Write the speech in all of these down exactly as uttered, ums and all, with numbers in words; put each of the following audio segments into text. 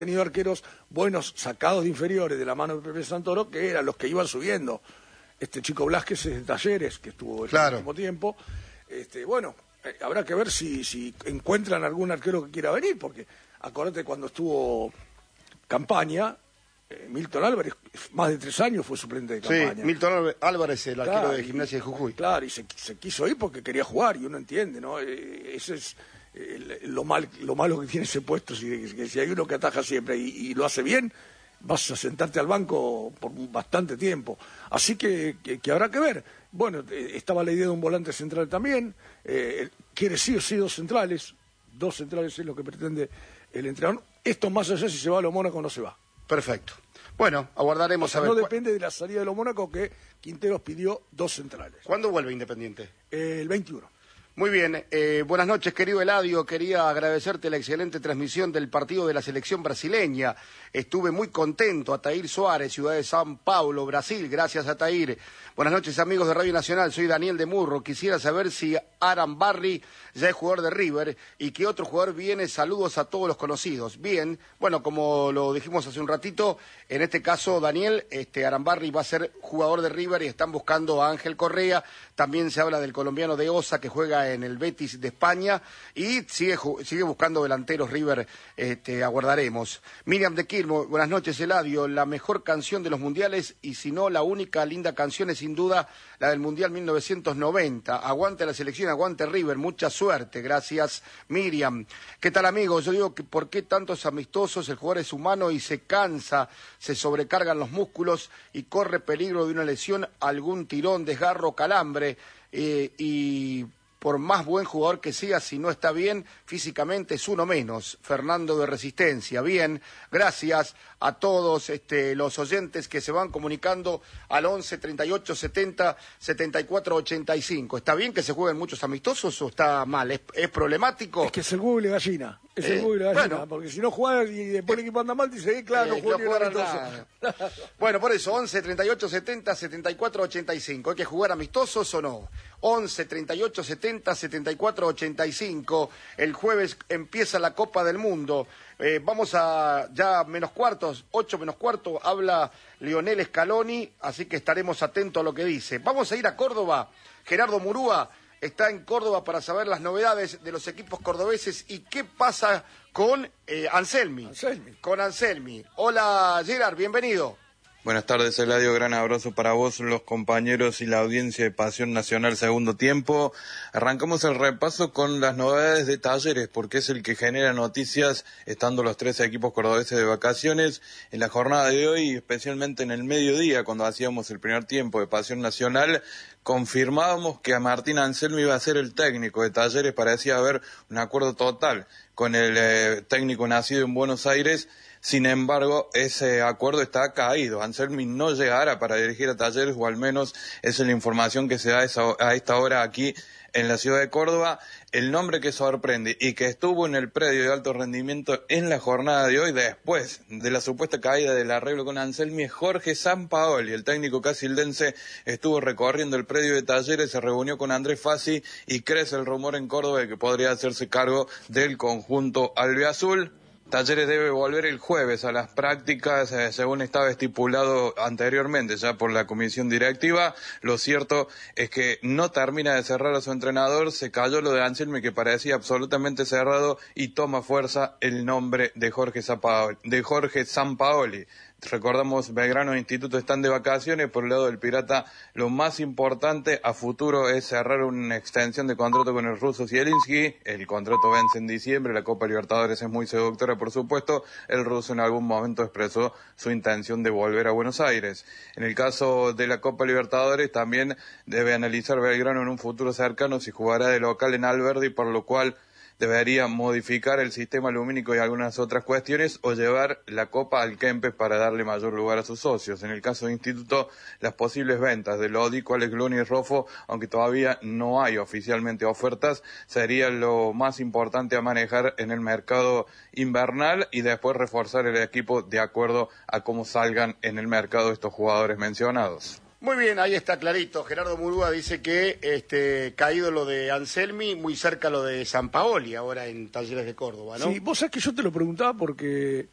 tenido arqueros buenos sacados de inferiores de la mano de Pepe Santoro, que eran los que iban subiendo. Este chico Blasquez es de Talleres, que estuvo el claro. último tiempo. Este, bueno, eh, habrá que ver si, si encuentran algún arquero que quiera venir, porque acordate cuando estuvo Campaña, eh, Milton Álvarez, más de tres años fue suplente de Campaña. Sí, Milton Álvarez, el arquero claro, de Gimnasia de Jujuy. Claro, y se, se quiso ir porque quería jugar, y uno entiende, ¿no? Eh, ese es eh, lo, mal, lo malo que tiene ese puesto, si, que si hay uno que ataja siempre y, y lo hace bien, vas a sentarte al banco por bastante tiempo. Así que, que, que habrá que ver. Bueno, eh, estaba la idea de un volante central también, eh, quiere sí o sí dos centrales, dos centrales es lo que pretende el entrenador. Esto más allá si se va a lo Mónaco o no se va. Perfecto. Bueno, aguardaremos o sea, a ver. No depende de la salida de lo Mónaco, que Quinteros pidió dos centrales. ¿Cuándo vuelve Independiente? Eh, el veintiuno. Muy bien, eh, buenas noches querido Eladio, quería agradecerte la excelente transmisión del partido de la selección brasileña, estuve muy contento. Ataír Suárez, ciudad de São Paulo, Brasil, gracias Ataír. Buenas noches amigos de Radio Nacional, soy Daniel de Murro, quisiera saber si Aram Barry ya es jugador de River y qué otro jugador viene, saludos a todos los conocidos. Bien, bueno, como lo dijimos hace un ratito, en este caso Daniel, este Aram Barry va a ser jugador de River y están buscando a Ángel Correa, también se habla del colombiano de Osa que juega en el Betis de España y sigue sigue buscando delanteros River, este, aguardaremos. Miriam de Quilmo, buenas noches Eladio, la mejor canción de los mundiales y si no la única linda canción es sin duda la del Mundial mil novecientos noventa, aguante la selección, aguante River, mucha suerte, gracias Miriam. ¿Qué tal amigos? Yo digo que por qué tantos amistosos, el jugador es humano y se cansa, se sobrecargan los músculos y corre peligro de una lesión, algún tirón, desgarro, calambre eh, y... por más buen jugador que sea, si no está bien físicamente es uno menos. Fernando de Resistencia. Bien, gracias a todos este, los oyentes que se van comunicando al once, treinta y ocho, setenta, setenta y cuatro, ochenta y cinco. ¿Está bien que se jueguen muchos amistosos o está mal? ¿Es, es problemático? Es que es el huevo y la gallina. Es eh, el huevo y la gallina. Bueno, porque si no juegas y después el equipo anda mal, dice, eh, claro, eh, no juega ni amistoso. Bueno, por eso, once, treinta y ocho, setenta, setenta y cuatro, ochenta y cinco. ¿Hay que jugar amistosos o no? once, treinta y ocho, setenta, setenta y cuatro, ochenta y cinco. El jueves empieza la Copa del Mundo. Eh, vamos a ya menos cuartos, ocho menos cuarto, habla Lionel Scaloni, así que estaremos atentos a lo que dice. Vamos a ir a Córdoba. Gerardo Murúa está en Córdoba para saber las novedades de los equipos cordobeses y qué pasa con eh, Anselmi. Anselmi. Con Anselmi. Hola Gerard, bienvenido. Buenas tardes, Eladio, gran abrazo para vos, los compañeros y la audiencia de Pasión Nacional Segundo Tiempo. Arrancamos el repaso con las novedades de Talleres, porque es el que genera noticias, estando los tres equipos cordobeses de vacaciones. En la jornada de hoy, especialmente en el mediodía, cuando hacíamos el primer tiempo de Pasión Nacional, confirmábamos que a Martín Anselmi iba a ser el técnico de Talleres. Parecía haber un acuerdo total con el eh, técnico nacido en Buenos Aires. Sin embargo, ese acuerdo está caído. Anselmi no llegará para dirigir a Talleres, o al menos esa es la información que se da a esta hora aquí en la ciudad de Córdoba. El nombre que sorprende y que estuvo en el predio de alto rendimiento en la jornada de hoy, después de la supuesta caída del arreglo con Anselmi, es Jorge Sampaoli. El técnico casildense estuvo recorriendo el predio de Talleres, se reunió con Andrés Fassi y crece el rumor en Córdoba de que podría hacerse cargo del conjunto albiazul. Talleres debe volver el jueves a las prácticas, eh, según estaba estipulado anteriormente ya por la comisión directiva. Lo cierto es que no termina de cerrar a su entrenador, se cayó lo de Anselmi que parecía absolutamente cerrado y toma fuerza el nombre de Jorge Sampaoli, de Jorge Sampaoli. Recordamos, Belgrano e Instituto están de vacaciones. Por el lado del Pirata, lo más importante a futuro es cerrar una extensión de contrato con el ruso Zielinski. El contrato vence en diciembre, la Copa Libertadores es muy seductora, por supuesto. El ruso en algún momento expresó su intención de volver a Buenos Aires. En el caso de la Copa Libertadores, también debe analizar Belgrano en un futuro cercano si jugará de local en Alberdi, por lo cual debería modificar el sistema lumínico y algunas otras cuestiones o llevar la Copa al Kempes para darle mayor lugar a sus socios. En el caso de Instituto, las posibles ventas de Lodico, Alex Luni y Rofo, aunque todavía no hay oficialmente ofertas, sería lo más importante a manejar en el mercado invernal y después reforzar el equipo de acuerdo a cómo salgan en el mercado estos jugadores mencionados. Muy bien, ahí está clarito. Gerardo Murúa dice que este caído lo de Anselmi, muy cerca lo de Sampaoli, ahora en Talleres de Córdoba, ¿no? Sí, vos sabés que yo te lo preguntaba porque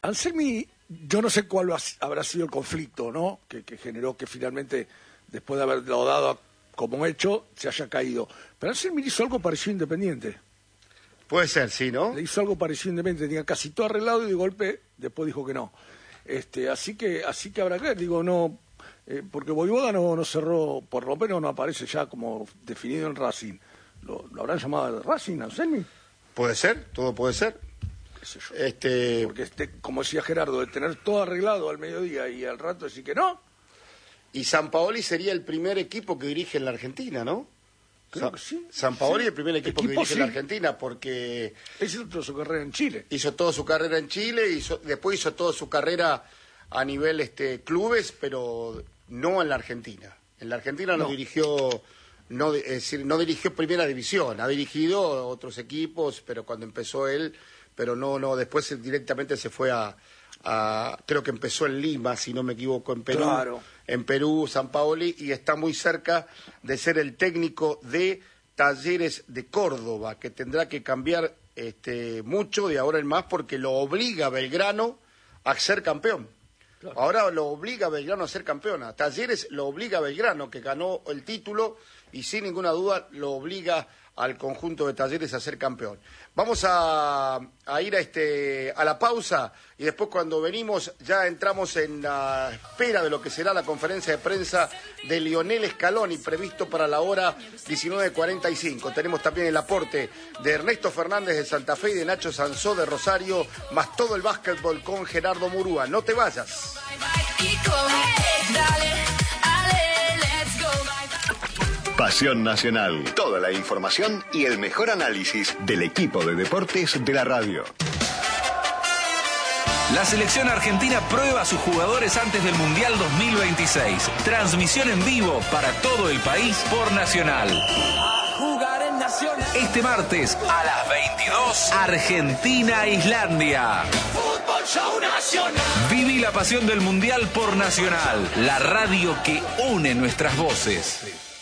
Anselmi, yo no sé cuál habrá sido el conflicto, ¿no? Que, que generó que finalmente, después de haberlo dado como hecho, se haya caído. Pero Anselmi hizo algo parecido a Independiente. Puede ser, sí, ¿no? Le hizo algo parecido a Independiente, tenía casi todo arreglado y de golpe después dijo que no. Este, así que, así que habrá que ver, digo, no, eh, porque Voivoda no, no cerró, por lo menos no aparece ya como definido en Racing. ¿Lo, lo habrán llamado Racing, Anselmi? Puede ser, todo puede ser. Qué sé yo. Este... Porque, este, como decía Gerardo, de tener todo arreglado al mediodía y al rato decir que no. Y Sampaoli sería el primer equipo que dirige en la Argentina, ¿no? Creo que sí. Sampaoli sí. el primer equipo, equipo que dirige sí. en la Argentina, porque... Hizo toda su carrera en Chile. Hizo toda su carrera en Chile, hizo, después hizo toda su carrera a nivel este, clubes, pero no en la Argentina. En la Argentina no, no dirigió... No, es decir, no dirigió primera división, ha dirigido otros equipos, pero cuando empezó él, pero no, no, después él directamente se fue a, a, creo que empezó en Lima, si no me equivoco, en Perú, claro. en Perú, Sampaoli, y está muy cerca de ser el técnico de Talleres de Córdoba, que tendrá que cambiar este, mucho de ahora en más, porque lo obliga a Belgrano a ser campeón. Claro. Ahora lo obliga a Belgrano a ser campeona. Talleres lo obliga a Belgrano, que ganó el título, y sin ninguna duda lo obliga al conjunto de Talleres a ser campeón. Vamos a, a ir a, este, a la pausa y después cuando venimos ya entramos en la espera de lo que será la conferencia de prensa de Lionel Scaloni, previsto para la hora diecinueve cuarenta y cinco. Tenemos también el aporte de Ernesto Fernández de Santa Fe y de Nacho Sansó de Rosario, más todo el básquetbol con Gerardo Murúa. No te vayas. Pasión Nacional. Toda la información y el mejor análisis del equipo de deportes de la radio. La selección argentina prueba a sus jugadores antes del Mundial dos mil veintiséis. Transmisión en vivo para todo el país por Nacional. Este martes a las veintidós, Argentina-Islandia. Viví la pasión del Mundial por Nacional, la radio que une nuestras voces.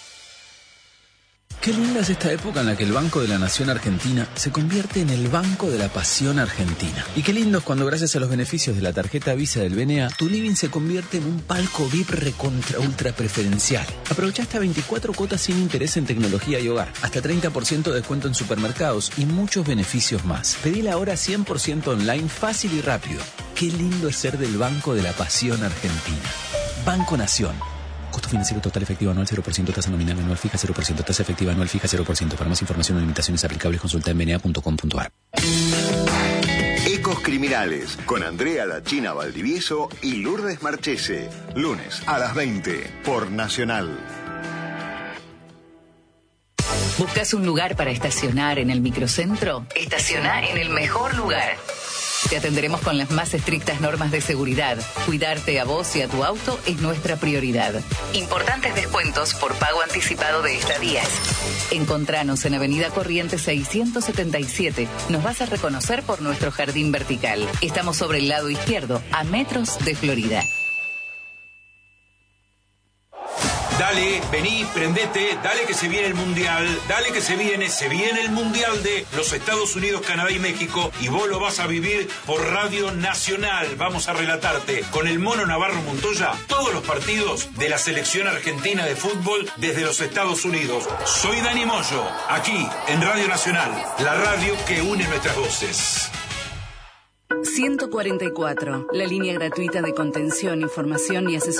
Qué linda es esta época en la que el Banco de la Nación Argentina se convierte en el Banco de la Pasión Argentina. Y qué lindo es cuando gracias a los beneficios de la tarjeta Visa del B N A, tu living se convierte en un palco V I P recontra ultra preferencial. Aprovecha hasta veinticuatro cuotas sin interés en tecnología y hogar, hasta treinta por ciento de descuento en supermercados y muchos beneficios más. Pedila ahora cien por ciento online, fácil y rápido. Qué lindo es ser del Banco de la Pasión Argentina. Banco Nación. Costo financiero total efectivo anual cero por ciento, tasa nominal anual fija cero por ciento, tasa efectiva anual fija cero por ciento. Para más información o limitaciones aplicables consulta en b n a punto com punto a r. Ecos Criminales con Andrea La China Valdivieso y Lourdes Marchese. Lunes a las veinte por Nacional. ¿Buscas un lugar para estacionar en el microcentro? Estaciona en el mejor lugar. Te atenderemos con las más estrictas normas de seguridad. Cuidarte a vos y a tu auto es nuestra prioridad. Importantes descuentos por pago anticipado de estadías. Encontranos en Avenida Corrientes seiscientos setenta y siete. Nos vas a reconocer por nuestro jardín vertical. Estamos sobre el lado izquierdo, a metros de Florida. Dale, vení, prendete, dale que se viene el Mundial, dale que se viene, se viene el Mundial de los Estados Unidos, Canadá y México, y vos lo vas a vivir por Radio Nacional. Vamos a relatarte con el Mono Navarro Montoya todos los partidos de la selección argentina de fútbol desde los Estados Unidos. Soy Dani Moyo, aquí en Radio Nacional, la radio que une nuestras voces. ciento cuarenta y cuatro, la línea gratuita de contención, información y asesoría.